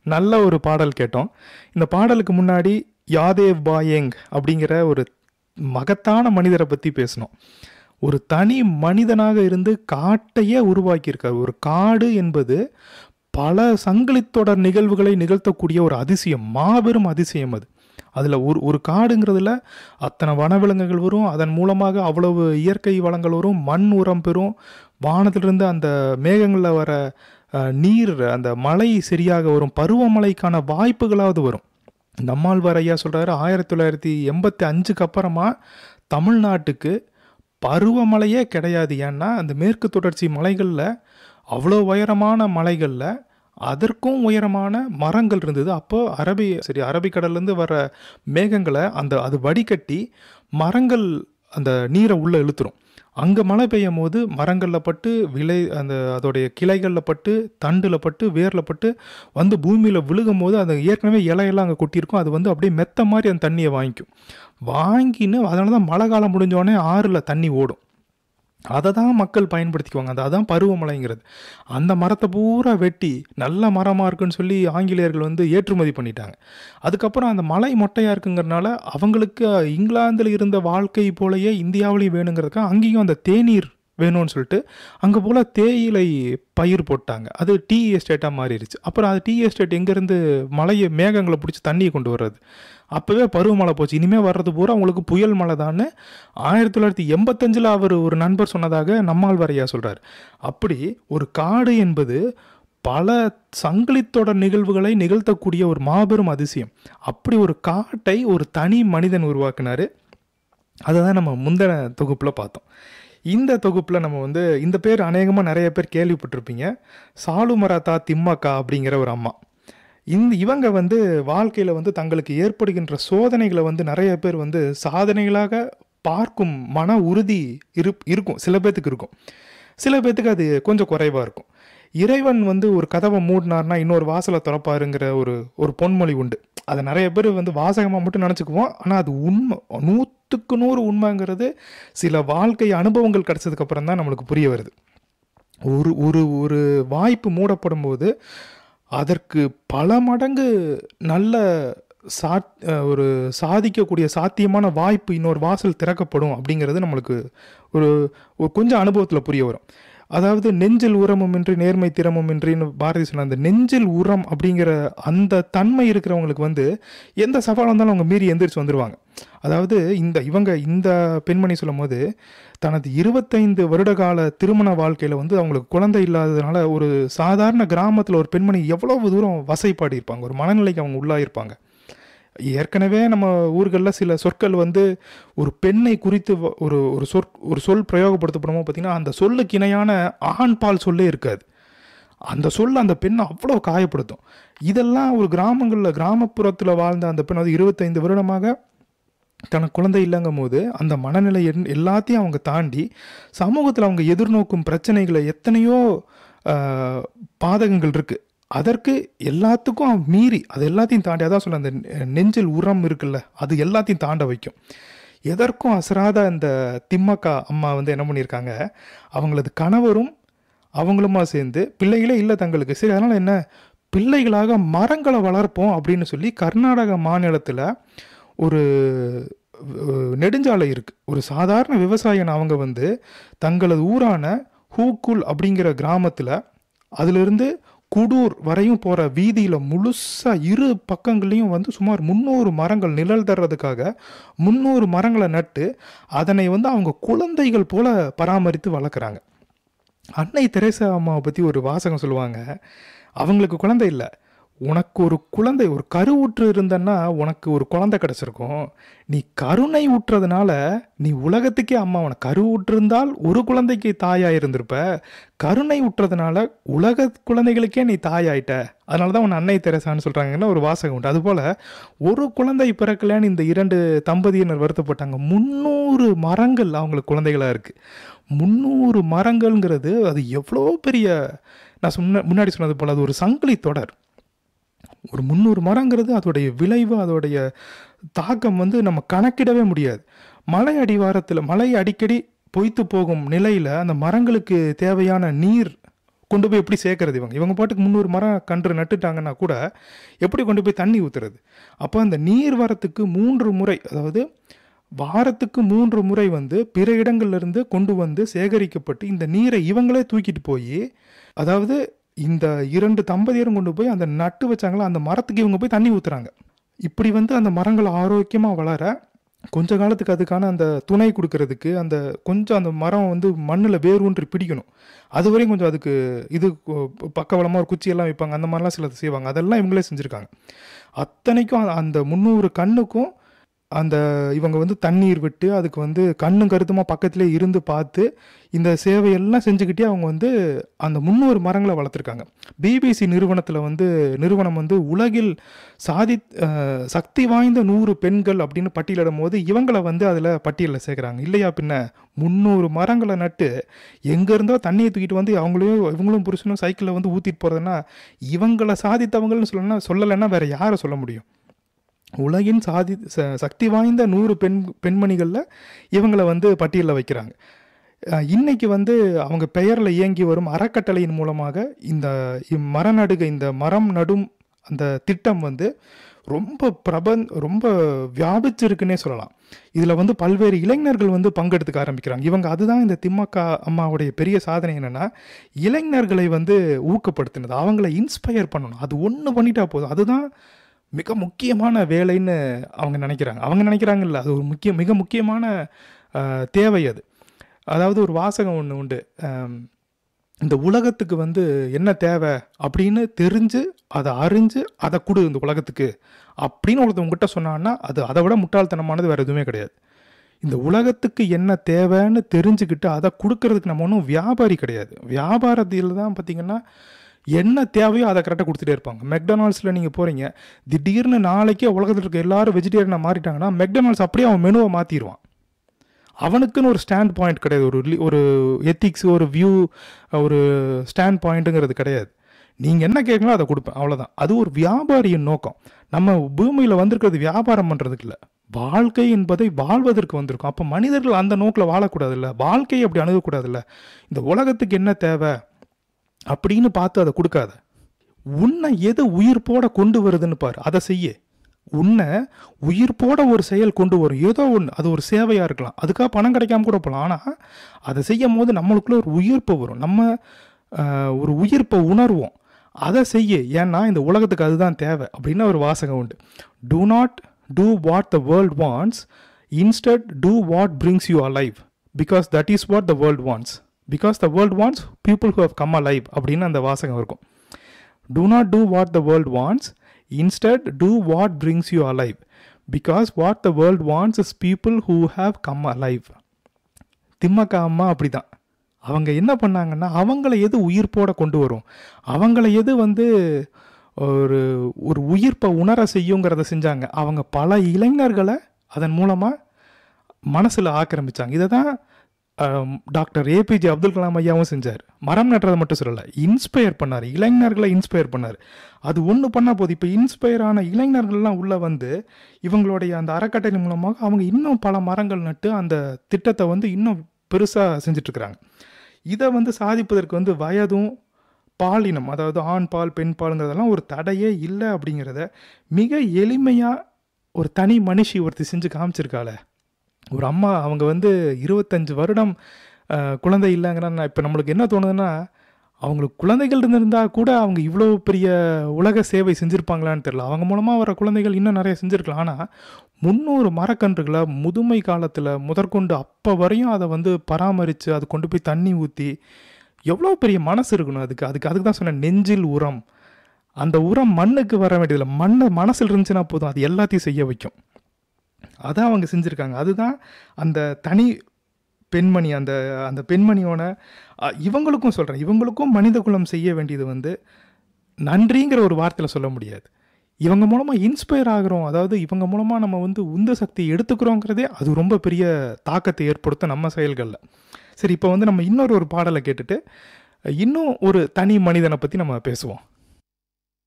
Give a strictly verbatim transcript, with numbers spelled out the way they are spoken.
நல்ல ஒரு பாடல் கேட்டோம். இந்த பாடலுக்கு முன்னாடி யாதேவ் பாயேங் அப்படிங்கிற ஒரு மகத்தான மனிதரை பற்றி பேசணும். ஒரு தனி மனிதனாக இருந்து காட்டையே உருவாக்கியிருக்கார். ஒரு காடு என்பது பல சங்கிலித்தொடர் நிகழ்வுகளை நிகழ்த்தக்கூடிய ஒரு அதிசயம், மாபெரும் அதிசயம் அது. அதில் ஒரு ஒரு காடுங்கிறதுல அத்தனை வனவிலங்குகள் வரும், அதன் மூலமாக அவ்வளவு இயற்கை வளங்கள் வரும், மண் உரம் பெறும், வானத்திலிருந்து அந்த மேகங்களில் வர நீர், அந்த மழை சரியாக வரும், பருவமழைக்கான வாய்ப்புகளாவது வரும். நம்மாழ்வார் ஐயா சொல்கிறாரு, ஆயிரத்தி தொள்ளாயிரத்தி எண்பத்தி அஞ்சுக்கு அப்புறமா தமிழ்நாட்டுக்கு பருவமழையே கிடையாது. ஏன்னா அந்த மேற்கு தொடர்ச்சி மலைகளில், அவ்வளோ உயரமான மலைகளில் அதற்கும் உயரமான மரங்கள் இருந்தது. அப்போ அரபி சரி அரபிக்கடல்லேருந்து வர மேகங்களை அந்த அது வடிகட்டி மரங்கள் அந்த நீரை உள்ளே இழுத்துரும். அங்கே மழை பெய்யும் போது மரங்களில் பட்டு, விளை அந்த அதோடைய கிளைகளில் பட்டு, தண்டில் பட்டு, வேரில் பட்டு வந்து பூமியில் விழுகும் போது அது ஏற்கனவே இலையெல்லாம் அங்கே கொட்டியிருக்கும். அது வந்து அப்படியே மெத்த மாதிரி அந்த தண்ணியை வாங்கிக்கும். வாங்கின்னு அதனால தான் மழை காலம் முடிஞ்சோடனே ஆறில் தண்ணி ஓடும். அதை தான் மக்கள் பயன்படுத்திக்குவாங்க. அந்த அதான் பருவமழைங்கிறது. அந்த மரத்தை பூரா வெட்டி நல்ல மரமாக இருக்குன்னு சொல்லி ஆங்கிலேயர்கள் வந்து ஏற்றுமதி பண்ணிட்டாங்க. அதுக்கப்புறம் அந்த மலை மொட்டையாக இருக்குங்கிறனால அவங்களுக்கு இங்கிலாந்தில் இருந்த வாழ்க்கை போலயே இந்தியாவிலையும் வேணுங்கிறதுக்காக அங்கேயும் அந்த தேநீர் வேணும்னு சொல்லிட்டு அங்கே போல் தேயிலை பயிர் போட்டாங்க. அது டீ எஸ்டேட்டாக மாறிடுச்சு. அப்புறம் அது டீ எஸ்டேட் எங்கேருந்து மலையை மேகங்களை பிடிச்சி தண்ணியை கொண்டு வர்றது. அப்போவே பருவமழை போச்சு, இனிமேல் வர்றது பூரா அவங்களுக்கு புயல் மழை தான்னு ஆயிரத்தி தொள்ளாயிரத்தி எண்பத்தஞ்சில் அவர் ஒரு நண்பர் சொன்னதாக நம்மாழ்வார் ஐயா சொல்கிறார். அப்படி ஒரு காடு என்பது பல சங்கிலித்தொடர் நிகழ்வுகளை நிகழ்த்தக்கூடிய ஒரு மாபெரும் அதிசயம். அப்படி ஒரு காட்டை ஒரு தனி மனிதன் உருவாக்குனார். அதை தான் நம்ம முந்தின தொகுப்பில் பார்த்தோம். இந்த தொகுப்பில் நம்ம வந்து இந்த பேர் அநேகமாக நிறைய பேர் கேள்விப்பட்டிருப்பீங்க. சாலுமராத்தா திம்மக்கா அப்படிங்கிற ஒரு அம்மா. இந்த இவங்க வந்து வாழ்க்கையில் வந்து தங்களுக்கு ஏற்படுகின்ற சோதனைகளை வந்து நிறைய பேர் வந்து சாதனைகளாக பார்க்கும் மன உறுதி இரு இருக்கும் சில பேர்த்துக்கு இருக்கும். சில பேர்த்துக்கு அது கொஞ்சம் குறைவாக இருக்கும். இறைவன் வந்து ஒரு கதவை மூடினார்னா இன்னொரு வாசலை திறப்பாருங்கிற ஒரு ஒரு பொன்மொழி உண்டு. அதை நிறைய பேர் வந்து வாசகமாக மட்டும் நினச்சிக்குவோம். ஆனால் அது உண்மை, நூற்றுக்கு நூறு உண்மைங்கிறது சில வாழ்க்கை அனுபவங்கள் கிடச்சதுக்கப்புறம் தான் நம்மளுக்கு புரிய வருது. ஒரு ஒரு ஒரு வாய்ப்பு மூடப்படும் போது அதற்கு பல மடங்கு நல்ல சா ஒரு சாதிக்கக்கூடிய சாத்தியமான வாய்ப்பு, இன்னொரு வாசல் திறக்கப்படும் அப்படிங்கிறது நம்மளுக்கு ஒரு ஒரு கொஞ்சம் அனுபவத்தில் புரிய வரும். அதாவது நெஞ்சில் உரமும் இன்றி நேர்மை திறமும் இன்றின்னு பாரதி சொன்ன அந்த நெஞ்சில் உரம் அப்படிங்கிற அந்த தன்மை இருக்கிறவங்களுக்கு வந்து எந்த சவாலாக இருந்தாலும் அவங்க மீறி எந்திரிச்சு வந்துடுவாங்க. அதாவது இந்த இவங்க இந்த பெண்மணி சொல்லும் போது தனது இருபத்தைந்து வருட கால திருமண வாழ்க்கையில் வந்து அவங்களுக்கு குழந்தை இல்லாததுனால ஒரு சாதாரண கிராமத்தில் ஒரு பெண்மணி எவ்வளவு தூரம் வசைப்பாடி இருப்பாங்க, ஒரு மனநிலைக்கு அவங்க உள்ளாயிருப்பாங்க. ஏற்கனவே நம்ம ஊர்களில் சில சொற்கள் வந்து ஒரு பெண்ணை குறித்து ஒரு ஒரு சொற் ஒரு சொல் பிரயோகப்படுத்தப்படுமோ பார்த்திங்கன்னா அந்த சொல்லுக்கு இணையான ஆண் பால் சொல்லே இருக்காது. அந்த சொல் அந்த பெண்ணை அவ்வளோ காயப்படுத்தும். இதெல்லாம் ஒரு கிராமங்களில் கிராமப்புறத்தில் வாழ்ந்த அந்த பெண் அது இருபத்தைந்து வருடமாக தனக்கு குழந்தை இல்லைங்கும் போது அந்த மனநிலை எல்லாத்தையும் அவங்க தாண்டி சமூகத்தில் அவங்க எதிர்நோக்கும் பிரச்சனைகளை எத்தனையோ பாதகங்கள் இருக்குது. அதற்கு எல்லாத்துக்கும் மீறி அது எல்லாத்தையும் தாண்டி, அதான் சொல்ல அந்த நெஞ்சில் உரம் இருக்குல்ல, அது எல்லாத்தையும் தாண்ட வைக்கும். எதற்கும் அசராத அந்த திம்மக்கா அம்மா வந்து என்ன பண்ணியிருக்காங்க, அவங்களது கணவரும் அவங்களுமா சேர்ந்து பிள்ளைகளே இல்லை தங்களுக்கு, சரி அதனால் என்ன பிள்ளைகளாக மரங்களை வளர்ப்போம் அப்படின்னு சொல்லி கர்நாடக மாநிலத்தில் ஒரு நெடுஞ்சாலை இருக்குது. ஒரு சாதாரண விவசாயன் அவங்க வந்து தங்களது ஊரான ஹூக்குல் அப்படிங்கிற கிராமத்தில் அதிலிருந்து குடூர் வரையும் போகிற வீதியில் முழுசாக இரு பக்கங்களையும் வந்து சுமார் முந்நூறு மரங்கள் நிழல் தர்றதுக்காக முந்நூறு மரங்களை நட்டு அதனை வந்து அவங்க குழந்தைகள் போல பராமரித்து வளர்க்குறாங்க. அன்னை தெரேசா அம்மாவை பற்றி ஒரு வாசகம் சொல்லுவாங்க. அவங்களுக்கு குழந்தை இல்லை, உனக்கு ஒரு குழந்தை ஒரு கருவுற்று இருந்தன்னா உனக்கு ஒரு குழந்தை கிடச்சிருக்கும். நீ கருணை ஊற்றுறதுனால நீ உலகத்துக்கே அம்மா, உனக்கு கரு ஊற்றிருந்தால் ஒரு குழந்தைக்கு தாயாக இருந்திருப்ப, கருணை ஊற்றுறதுனால உலக குழந்தைகளுக்கே நீ தாயாயிட்ட, அதனால தான் உன்னை அன்னை தெரேசான்னு சொல்கிறாங்கன்னா ஒரு வாசகம் உண்டு. அதுபோல் ஒரு குழந்தை பிறக்கலன்னு இந்த இரண்டு தம்பதியினர் வருத்தப்பட்டாங்க. முந்நூறு மரங்கள் அவங்களுக்கு குழந்தைகளாக இருக்குது. முந்நூறு மரங்கள்ங்கிறது அது எவ்வளோ பெரிய, நான் சொன்ன முன்னாடி சொன்னது போல் அது ஒரு சங்கிலி தொடர். ஒரு முந்நூறு மரங்கிறது அதோடைய விளைவு, அதோடைய தாக்கம் வந்து நம்ம கணக்கிடவே முடியாது. மலை அடிவாரத்தில் மலை அடிக்கடி பொய்த்து போகும் நிலையில் அந்த மரங்களுக்கு தேவையான நீர் கொண்டு போய் எப்படி சேர்க்கறது? இவங்க இவங்க பாட்டுக்கு முந்நூறு மரம் கன்று நட்டுட்டாங்கன்னா கூட எப்படி கொண்டு போய் தண்ணி ஊற்றுறது? அப்போ அந்த நீர் வரத்துக்கு மூன்று முறை, அதாவது வாரத்துக்கு மூன்று முறை வந்து பிற இடங்கள்லேருந்து கொண்டு வந்து சேகரிக்கப்பட்டு இந்த நீரை இவங்களே தூக்கிட்டு போய், அதாவது இந்த இரண்டு தம்பதியரும் கொண்டு போய் அந்த நட்டு வச்சாங்களா அந்த மரத்துக்கு இவங்க போய் தண்ணி ஊற்றுறாங்க. இப்படி வந்து அந்த மரங்கள் ஆரோக்கியமாக வளர கொஞ்ச காலத்துக்கு அதுக்கான அந்த துணை கொடுக்கறதுக்கு அந்த கொஞ்சம் அந்த மரம் வந்து மண்ணில் வேரூன்றி பிடிக்கணும். அது வரையும் கொஞ்சம் அதுக்கு இது பக்கவளமாக ஒரு குச்சியெல்லாம் வைப்பாங்க, அந்த மாதிரிலாம் சிலது செய்வாங்க. அதெல்லாம் இவங்களே செஞ்சுருக்காங்க. அத்தனைக்கும் அந்த முந்நூறு கண்ணுக்கும் அந்த இவங்க வந்து தண்ணீர் விட்டு அதுக்கு வந்து கண்ணும் கருத்துமாக பக்கத்திலே இருந்து பார்த்து இந்த சேவையெல்லாம் செஞ்சுக்கிட்டே அவங்க வந்து அந்த முந்நூறு மரங்களை வளர்த்துருக்காங்க. பிபிசி நிறுவனத்தில் வந்து நிறுவனம் வந்து உலகில் சாதி சக்தி வாய்ந்த நூறு பெண்கள் அப்படின்னு பட்டியலிடும் போது இவங்களை வந்து அதில் பட்டியலில் சேர்க்குறாங்க. இல்லையா பின்ன முந்நூறு மரங்களை நட்டு எங்கேருந்தோ தண்ணியை தூக்கிட்டு வந்து அவங்களையும் இவங்களும் புருஷனும் சைக்கிளில் வந்து ஊற்றிட்டு போகிறதுனா இவங்களை சாதித்தவங்கள்னு சொல்லணும்னா சொல்லலைன்னா வேறு யாரை சொல்ல முடியும்? உலகின் சாதி சக்தி வாய்ந்த நூறு பெண் பெண்மணிகளில் இவங்களை வந்து பட்டியலில் வைக்கிறாங்க. இன்றைக்கி வந்து அவங்க பெயரில் இயங்கி வரும் அறக்கட்டளையின் மூலமாக இந்த மர நடுகை இந்த மரம் நடும் அந்த திட்டம் வந்து ரொம்ப பிரபன் ரொம்ப வியாபிச்சிருக்குன்னே சொல்லலாம். இதில் வந்து பல்வேறு இளைஞர்கள் வந்து பங்கெடுத்துக்க ஆரம்பிக்கிறாங்க. இவங்க அதுதான் இந்த திம்மக்கா அம்மாவுடைய பெரிய சாதனை என்னென்னா, இளைஞர்களை வந்து ஊக்கப்படுத்தினது, அவங்கள இன்ஸ்பயர் பண்ணணும். அது ஒன்று பண்ணிட்டா போதும், அதுதான் மிக முக்கியமான வேலைன்னு அவங்க நினைக்கிறாங்க. அவங்க நினைக்கிறாங்க இல்லை, அது ஒரு முக்கிய மிக முக்கியமான தேவை அது. அதாவது ஒரு வாசகம் ஒன்று உண்டு, இந்த உலகத்துக்கு வந்து என்ன தேவை அப்படின்னு தெரிஞ்சு அதை அறிஞ்சு அதை கொடு இந்த உலகத்துக்கு அப்படின்னு ஒருத்தவங்ககிட்ட சொன்னான்னா அது அதை விட முட்டாள்தனமானது வேறு எதுவுமே கிடையாது. இந்த உலகத்துக்கு என்ன தேவைன்னு தெரிஞ்சுக்கிட்டு அதை கொடுக்கறதுக்கு நம்ம ஒன்றும் வியாபாரி கிடையாது. வியாபாரத்தில் தான் பார்த்திங்கன்னா என்ன தேவையோ அதை கரெக்டாக கொடுத்துட்டே இருப்பாங்க. மெக்டொனால்ட்ஸில் நீங்கள் போகிறீங்க, திடீர்னு நாளைக்கே உலகத்தில் இருக்க எல்லாரும் வெஜிடேரியனாக மாறிட்டாங்கன்னா மெக்டொனால்ட்ஸ் அப்படியே அவன் மெனுவை மாற்றிடுவான். அவனுக்குன்னு ஒரு ஸ்டாண்ட் பாயிண்ட் கிடையாது, ஒரு ஒரு எத்திக்ஸ், ஒரு வியூ, ஒரு ஸ்டாண்ட் பாயிண்ட்டுங்கிறது கிடையாது. நீங்கள் என்ன கேட்கலாம் அதை கொடுப்பேன், அவ்வளோதான். அது ஒரு வியாபாரியின் நோக்கம். நம்ம பூமியில் வந்திருக்கிறது வியாபாரம் பண்ணுறதுக்கு இல்லை, வாழ்க்கை என்பதை வாழ்வதற்கு வந்திருக்கும். அப்போ மனிதர்கள் அந்த நோக்கில் வாழக்கூடாதுல்ல, வாழ்க்கையை அப்படி அணுகக்கூடாதுல்ல. இந்த உலகத்துக்கு என்ன தேவை அப்படின்னு பார்த்து அதை கொடுக்காத. உன்னை எது உயிர்ப்போட கொண்டு வருதுன்னு பாரு, அதை செய்ய. உன்னை உயிர்ப்போட ஒரு செயல் கொண்டு வரும், ஏதோ ஒன்று, அது ஒரு சேவையாக இருக்கலாம், அதுக்காக பணம் கிடைக்காம கூட போகலாம். ஆனால் அதை செய்யும் போது நம்மளுக்குள்ள ஒரு உயிர்ப்பு வரும், நம்ம ஒரு உயிர்ப்பை உணர்வோம், அதை செய்ய. ஏன்னா இந்த உலகத்துக்கு அதுதான் தேவை அப்படின்னு ஒரு வாசகம் உண்டு. Two not two what the world wants, instead two what brings you alive, because that is what the world wants, because the world wants people who have come alive அப்படின்னு அந்த வாசகம் இருக்கும். Two not two what the world wants, instead two what brings you alive, because what the world wants is people who have come alive. Thimmakka அம்மா அப்படி தான். அவங்க என்ன பண்ணாங்கன்னா அவங்கள எது உயிர்ப்போட கொண்டு வரும், அவங்கள எது வந்து ஒரு ஒரு உயிர்ப்பை உணர செய்யுங்கிறத செஞ்சாங்க. அவங்க பல இளைஞர்களை அதன் மூலமாக மனசில் ஆக்கிரமித்தாங்க. இதை தான் டாக்டர் ஏபிஜே அப்துல் கலாம் ஐயாவும் செஞ்சார். மரம் நட்டுறதை மட்டும் சொல்லலை, இன்ஸ்பயர் பண்ணார், இளைஞர்களை இன்ஸ்பயர் பண்ணார். அது ஒன்று பண்ணால் போதும். இப்போ இன்ஸ்பயர் ஆன இளைஞர்கள்லாம் உள்ளே வந்து இவங்களுடைய அந்த அறக்கட்டளை மூலமாக அவங்க இன்னும் பல மரங்கள் நட்டு அந்த திட்டத்தை வந்து இன்னும் பெருசாக செஞ்சிட்ருக்குறாங்க. இதை வந்து சாதிப்பதற்கு வந்து வயதும் பாலினம், அதாவது ஆண் பால் பெண் பாலுங்கிறதெல்லாம் ஒரு தடையே இல்லை அப்படிங்கிறத மிக எளிமையாக ஒரு தனி மனுஷி ஒருத்தி செஞ்சு காமிச்சிருக்காள. ஒரு அம்மா அவங்க வந்து இருபத்தஞ்சு வருடம் குழந்தை இல்லைங்கிறா. இப்போ நம்மளுக்கு என்ன தோணுதுன்னா, அவங்களுக்கு குழந்தைகள் இருந்திருந்தால் கூட அவங்க இவ்வளோ பெரிய உலக சேவை செஞ்சுருப்பாங்களான்னு தெரியல. அவங்க மூலமாக வர குழந்தைகள் இன்னும் நிறைய செஞ்சுருக்கலாம். ஆனால் முந்நூறு மரக்கன்றுகளை முதுமை காலத்தில் முதற்கொண்டு அப்போ வரையும் அதை வந்து பராமரித்து அது கொண்டு போய் தண்ணி ஊற்றி எவ்வளோ பெரிய மனசு இருக்கணும் அதுக்கு. அதுக்கு அதுக்கு தான் சொன்னேன், நெஞ்சில் உரம். அந்த உரம் மண்ணுக்கு வர வேண்டியதில்லை, மண்ணை மனசில் இருந்துச்சுன்னா போதும், அது எல்லாத்தையும் செய்ய வைக்கும். அதான் அவங்க செஞ்சுருக்காங்க. அதுதான் அந்த தனி பெண்மணி, அந்த அந்த பெண்மணியோட இவங்களுக்கும் சொல்கிறேன், இவங்களுக்கும் மனித குலம் செய்ய வேண்டியது வந்து நன்றிங்கிற ஒரு வார்த்தையில் சொல்ல முடியாது. இவங்க மூலமாக இன்ஸ்பயர் ஆகிறோம், அதாவது இவங்க மூலமாக நம்ம வந்து உந்து சக்தி எடுத்துக்கிறோங்கிறதே அது ரொம்ப பெரிய தாக்கத்தை ஏற்படுத்தும் நம்ம செயல்களில். சரி, இப்போ வந்து நம்ம இன்னொரு ஒரு பாடலை கேட்டுட்டு இன்னும் ஒரு தனி மனிதனை பற்றி நம்ம பேசுவோம்.